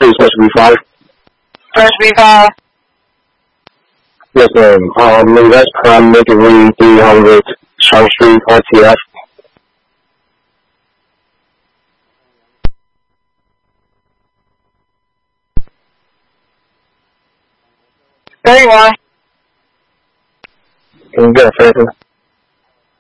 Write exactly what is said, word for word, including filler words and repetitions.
It's supposed to be five. Supposed to be five. Yes, ma'am. Um, invest prime, make it read three hundred, Strong Street, R T F. thirty-one. Can you get a favor?